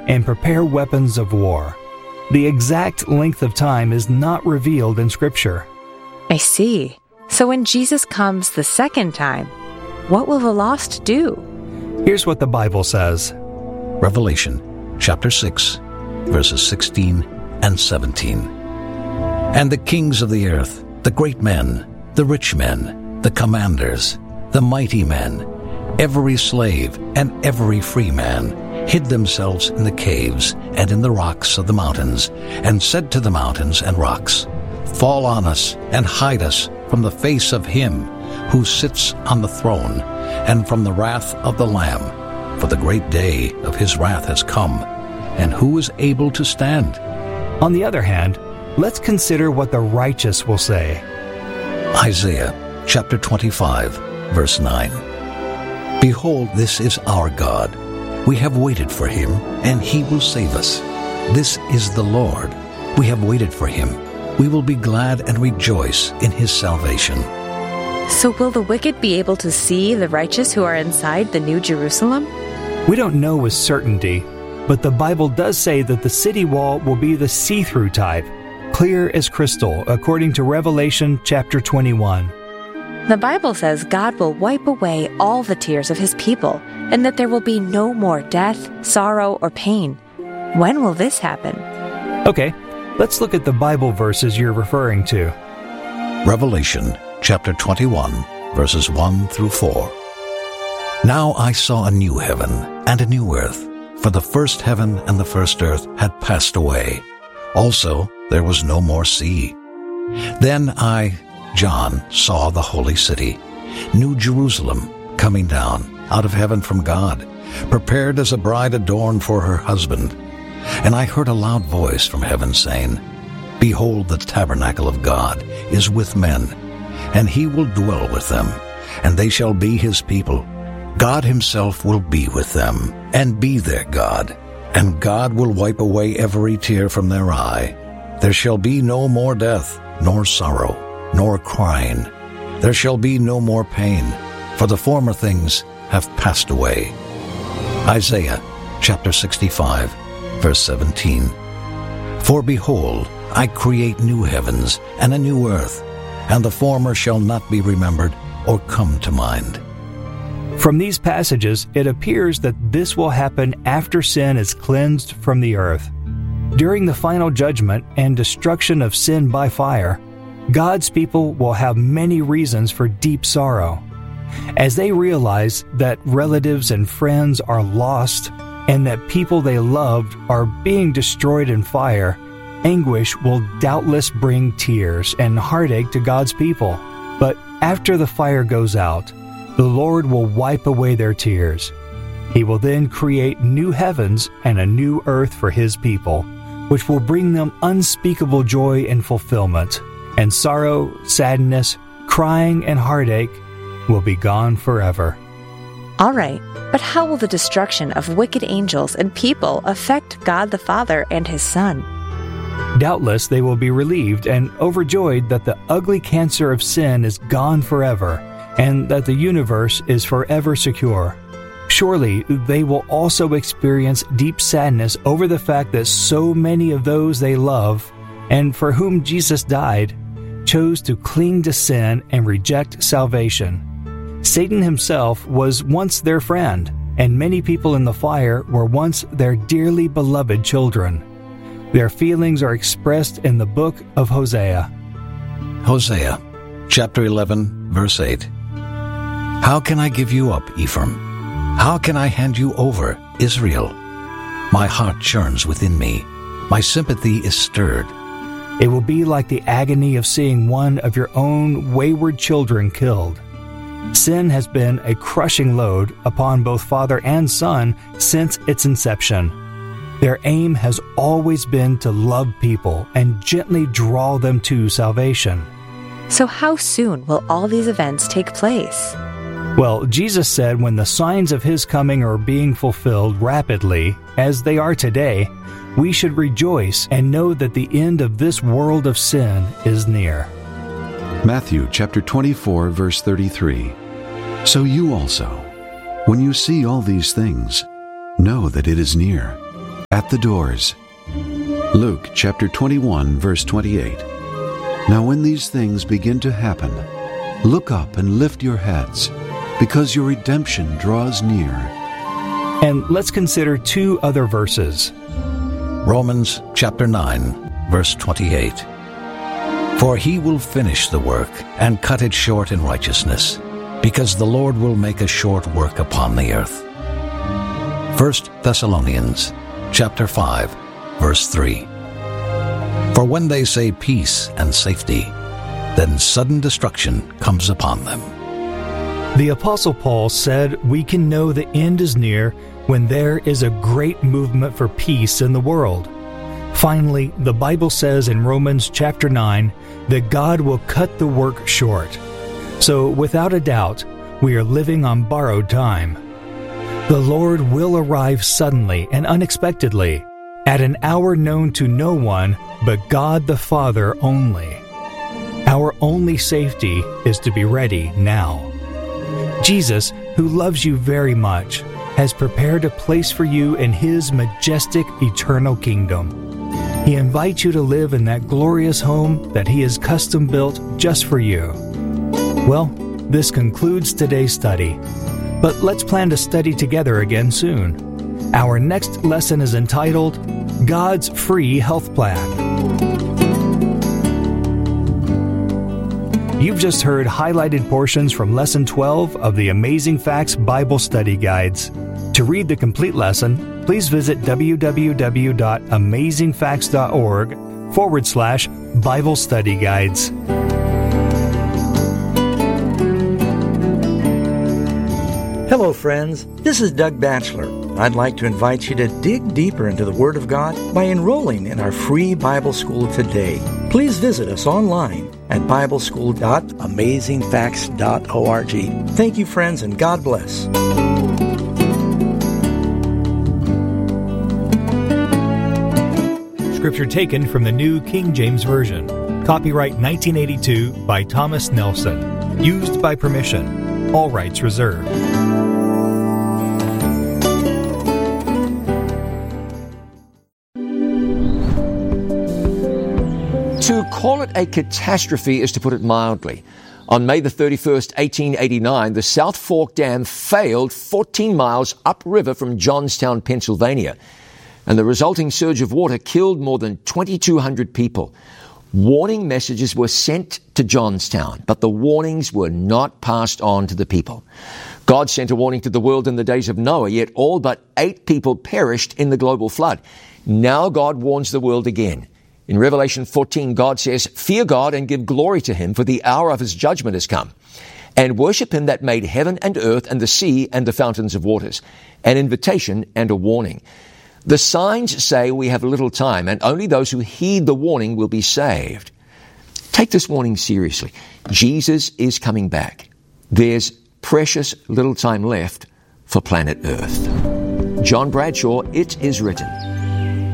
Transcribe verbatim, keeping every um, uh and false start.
and prepare weapons of war. The exact length of time is not revealed in Scripture. I see. So when Jesus comes the second time, what will the lost do? Here's what the Bible says. Revelation chapter six, verses sixteen and seventeen. And the kings of the earth, the great men, the rich men, the commanders, the mighty men, every slave and every free man, hid themselves in the caves and in the rocks of the mountains, and said to the mountains and rocks, Fall on us and hide us from the face of him who sits on the throne, and from the wrath of the Lamb. For the great day of his wrath has come, and who is able to stand? On the other hand, let's consider what the righteous will say. Isaiah chapter twenty-five, verse nine. Behold, this is our God. We have waited for him, and he will save us. This is the Lord. We have waited for him. We will be glad and rejoice in his salvation. So will the wicked be able to see the righteous who are inside the New Jerusalem? We don't know with certainty, but the Bible does say that the city wall will be the see-through type, clear as crystal, according to Revelation chapter twenty-one. The Bible says God will wipe away all the tears of his people, and that there will be no more death, sorrow, or pain. When will this happen? Okay, let's look at the Bible verses you're referring to. Revelation chapter twenty-one, verses one through four. Now I saw a new heaven and a new earth, for the first heaven and the first earth had passed away. Also there was no more sea. Then I, John, saw the holy city, New Jerusalem, coming down out of heaven from God, prepared as a bride adorned for her husband. And I heard a loud voice from heaven saying, Behold, the tabernacle of God is with men, and he will dwell with them, and they shall be his people. God himself will be with them, and be their God, and God will wipe away every tear from their eye. There shall be no more death, nor sorrow, nor crying. There shall be no more pain, for the former things have passed away. Isaiah chapter sixty-five, verse seventeen. For behold, I create new heavens and a new earth, and the former shall not be remembered or come to mind. From these passages, it appears that this will happen after sin is cleansed from the earth. During the final judgment and destruction of sin by fire, God's people will have many reasons for deep sorrow. As they realize that relatives and friends are lost and that people they loved are being destroyed in fire, anguish will doubtless bring tears and heartache to God's people. But after the fire goes out, the Lord will wipe away their tears. He will then create new heavens and a new earth for his people, which will bring them unspeakable joy and fulfillment, and sorrow, sadness, crying, and heartache will be gone forever. All right, but how will the destruction of wicked angels and people affect God the Father and his Son? Doubtless they will be relieved and overjoyed that the ugly cancer of sin is gone forever, and that the universe is forever secure. Surely they will also experience deep sadness over the fact that so many of those they love, and for whom Jesus died, chose to cling to sin and reject salvation. Satan himself was once their friend, and many people in the fire were once their dearly beloved children. Their feelings are expressed in the book of Hosea. Hosea chapter eleven, verse eight. How can I give you up, Ephraim? How can I hand you over, Israel? My heart churns within me. My sympathy is stirred. It will be like the agony of seeing one of your own wayward children killed. Sin has been a crushing load upon both father and son since its inception. Their aim has always been to love people and gently draw them to salvation. So how soon will all these events take place? Well, Jesus said when the signs of his coming are being fulfilled rapidly, as they are today, we should rejoice and know that the end of this world of sin is near. Matthew chapter twenty-four, verse thirty-three. So you also, when you see all these things, know that it is near, at the doors. Luke chapter twenty-one, verse twenty-eight. Now when these things begin to happen, look up and lift your heads, because your redemption draws near. And let's consider two other verses. Romans chapter nine, verse twenty-eight. For he will finish the work and cut it short in righteousness, because the Lord will make a short work upon the earth. First Thessalonians chapter five, verse three. For when they say peace and safety, then sudden destruction comes upon them. The Apostle Paul said we can know the end is near when there is a great movement for peace in the world. Finally, the Bible says in Romans chapter nine that God will cut the work short. So, without a doubt, we are living on borrowed time. The Lord will arrive suddenly and unexpectedly, at an hour known to no one but God the Father only. Our only safety is to be ready now. Jesus, who loves you very much, has prepared a place for you in His majestic eternal kingdom. He invites you to live in that glorious home that He has custom built just for you. Well, this concludes today's study, but let's plan to study together again soon. Our next lesson is entitled, God's Free Health Plan. You've just heard highlighted portions from Lesson twelve of the Amazing Facts Bible Study Guides. To read the complete lesson, please visit www.amazingfacts.org forward slash Bible Study Guides. Hello, friends. This is Doug Batchelor. I'd like to invite you to dig deeper into the Word of God by enrolling in our free Bible school today. Please visit us online at bible school dot amazing facts dot org. Thank you, friends, and God bless. Scripture taken from the New King James Version. Copyright nineteen eighty-two by Thomas Nelson. Used by permission. All rights reserved. To call it a catastrophe is to put it mildly. On May the thirty-first, eighteen eighty-nine, the South Fork Dam failed fourteen miles upriver from Johnstown, Pennsylvania, and the resulting surge of water killed more than twenty-two hundred people. Warning messages were sent to Johnstown, but the warnings were not passed on to the people. God sent a warning to the world in the days of Noah, yet all but eight people perished in the global flood. Now God warns the world again. In Revelation fourteen, God says, "Fear God and give glory to Him, for the hour of His judgment has come. And worship Him that made heaven and earth and the sea and the fountains of waters." An invitation and a warning. The signs say we have little time, and only those who heed the warning will be saved. Take this warning seriously. Jesus is coming back. There's precious little time left for planet Earth. John Bradshaw, It Is Written.